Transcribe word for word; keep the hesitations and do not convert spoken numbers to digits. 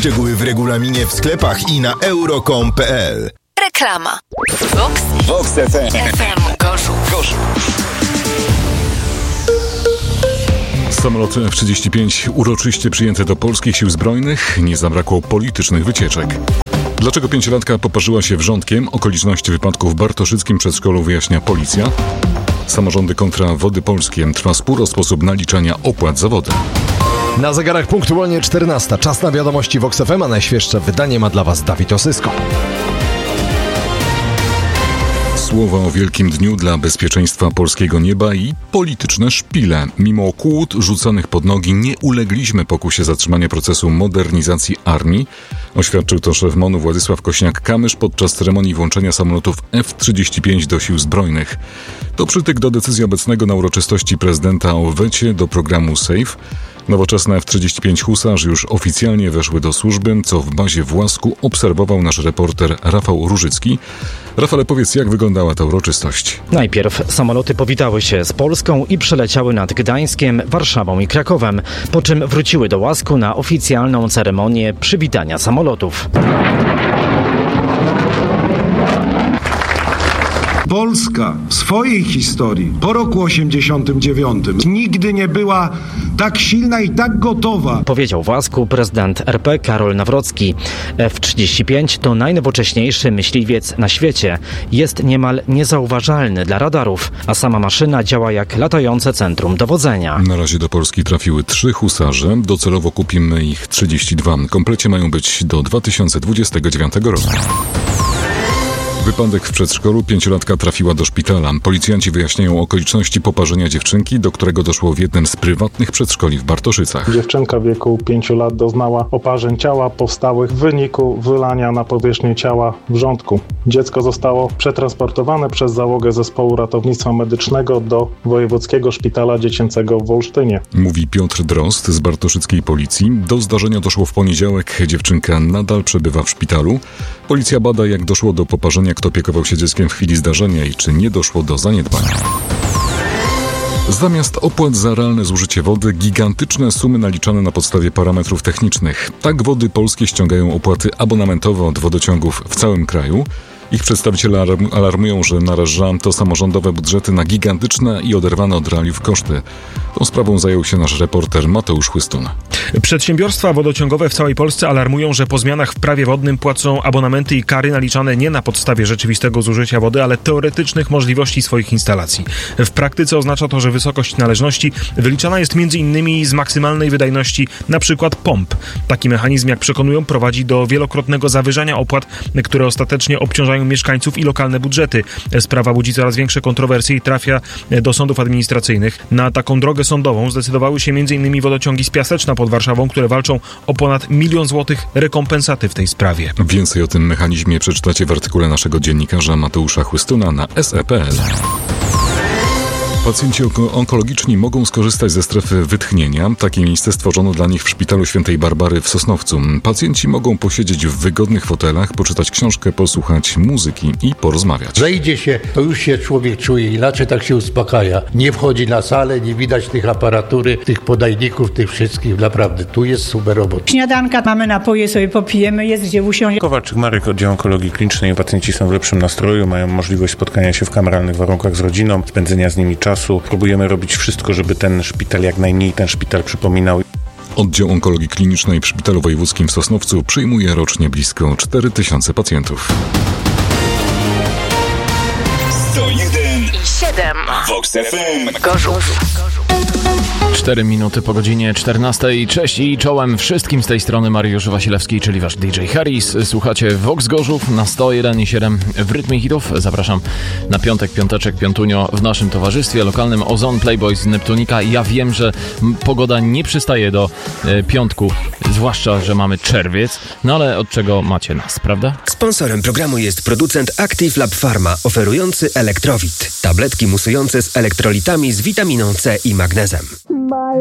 Szczegóły w regulaminie w sklepach i na euro kropka com kropka p l. Reklama. Vox, Vox F M. F M Gorzów. Gorzów. Samolot F trzydzieści pięć uroczyście przyjęty do polskich sił zbrojnych. Nie zabrakło politycznych wycieczek. Dlaczego pięciolatka poparzyła się wrzątkiem? Okoliczności wypadku w bartoszyckim przedszkolu wyjaśnia policja. Samorządy kontra Wody Polskie. Trwa spór o sposób naliczania opłat za wodę. Na zegarach punktualnie czternasta. Czas na wiadomości Vox F M, a najświeższe wydanie ma dla Was Dawid Osysko. Słowa o wielkim dniu dla bezpieczeństwa polskiego nieba i polityczne szpile. Mimo kłód rzucanych pod nogi nie ulegliśmy pokusie zatrzymania procesu modernizacji armii. Oświadczył to szef MON-u Władysław Kośniak-Kamysz podczas ceremonii włączenia samolotów F trzydzieści pięć do sił zbrojnych. To przytyk do decyzji obecnego na uroczystości prezydenta o wecie do programu SAFE. Nowoczesne F trzydzieści pięć Husarz już oficjalnie weszły do służby, co w bazie w Łasku obserwował nasz reporter Rafał Różycki. Rafale, powiedz, jak wyglądała ta uroczystość? Najpierw samoloty powitały się z Polską i przeleciały nad Gdańskiem, Warszawą i Krakowem, po czym wróciły do Łasku na oficjalną ceremonię przywitania samolotów. Polska w swojej historii po roku osiemdziesiątym dziewiątym nigdy nie była tak silna i tak gotowa. Powiedział w Łasku prezydent R P Karol Nawrocki. F trzydzieści pięć to najnowocześniejszy myśliwiec na świecie. Jest niemal niezauważalny dla radarów, a sama maszyna działa jak latające centrum dowodzenia. Na razie do Polski trafiły trzy husarze. Docelowo kupimy ich trzydzieści dwa. W komplecie mają być do dwa tysiące dwudziestego dziewiątego roku. Wypadek w przedszkolu, pięciolatka trafiła do szpitala. Policjanci wyjaśniają okoliczności poparzenia dziewczynki, do którego doszło w jednym z prywatnych przedszkoli w Bartoszycach. Dziewczynka w wieku pięciu lat doznała oparzeń ciała powstałych w wyniku wylania na powierzchnię ciała wrzątku. Dziecko zostało przetransportowane przez załogę zespołu ratownictwa medycznego do Wojewódzkiego Szpitala Dziecięcego w Olsztynie. Mówi Piotr Drozd z bartoszyckiej policji. Do zdarzenia doszło w poniedziałek. Dziewczynka nadal przebywa w szpitalu. Policja bada, jak doszło do poparzenia, kto opiekował się dzieckiem w chwili zdarzenia i czy nie doszło do zaniedbania. Zamiast opłat za realne zużycie wody, gigantyczne sumy naliczane na podstawie parametrów technicznych. Tak Wody Polskie ściągają opłaty abonamentowe od wodociągów w całym kraju. Ich przedstawiciele alarmują, że naraża to samorządowe budżety na gigantyczne i oderwane od realiów koszty. Tą sprawą zajął się nasz reporter Mateusz Chłystun. Przedsiębiorstwa wodociągowe w całej Polsce alarmują, że po zmianach w prawie wodnym płacą abonamenty i kary naliczane nie na podstawie rzeczywistego zużycia wody, ale teoretycznych możliwości swoich instalacji. W praktyce oznacza to, że wysokość należności wyliczana jest między innymi z maksymalnej wydajności np. pomp. Taki mechanizm, jak przekonują, prowadzi do wielokrotnego zawyżania opłat, które ostatecznie obciążają mieszkańców i lokalne budżety. Sprawa budzi coraz większe kontrowersje i trafia do sądów administracyjnych. Na taką drogę sądową zdecydowały się między innymi wodociągi z Piaseczna pod Warszawą, które walczą o ponad milion złotych rekompensaty w tej sprawie. Więcej o tym mechanizmie przeczytacie w artykule naszego dziennikarza Mateusza Chłystuna na S E kropka p l. Pacjenci onkologiczni mogą skorzystać ze strefy wytchnienia. Takie miejsce stworzono dla nich w Szpitalu Świętej Barbary w Sosnowcu. Pacjenci mogą posiedzieć w wygodnych fotelach, poczytać książkę, posłuchać muzyki i porozmawiać. Zejdzie się, to już się człowiek czuje inaczej, tak się uspokaja. Nie wchodzi na salę, nie widać tych aparatury, tych podajników, tych wszystkich. Naprawdę, tu jest super robota. Śniadanka, mamy napoje, sobie popijemy, jest gdzie usiąść. Kowalczyk Marek, oddział onkologii klinicznej. Pacjenci są w lepszym nastroju, mają możliwość spotkania się w kameralnych warunkach z rodziną, spędzenia z nimi czasu. Próbujemy robić wszystko, żeby ten szpital jak najmniej ten szpital przypominał. Oddział onkologii klinicznej w Szpitalu Wojewódzkim w Sosnowcu przyjmuje rocznie blisko cztery tysiące pacjentów. sto jeden I siedem. Vox F M. Gorzów. cztery minuty po godzinie czternastej. Cześć i czołem wszystkim z tej strony Mariusz Wasilewski, czyli wasz D J Harris. Słuchacie Vox Gorzów na sto jeden i siedem w rytmie hitów. Zapraszam na piątek, piąteczek, piątunio w naszym towarzystwie lokalnym Ozon Playboy z Neptunika. Ja wiem, że pogoda nie przystaje do e, piątku, zwłaszcza, że mamy czerwiec, no ale od czego macie nas, prawda? Sponsorem programu jest producent Active Lab Pharma, oferujący Elektrowit. Tabletki musujące z elektrolitami z witaminą C i magnezem.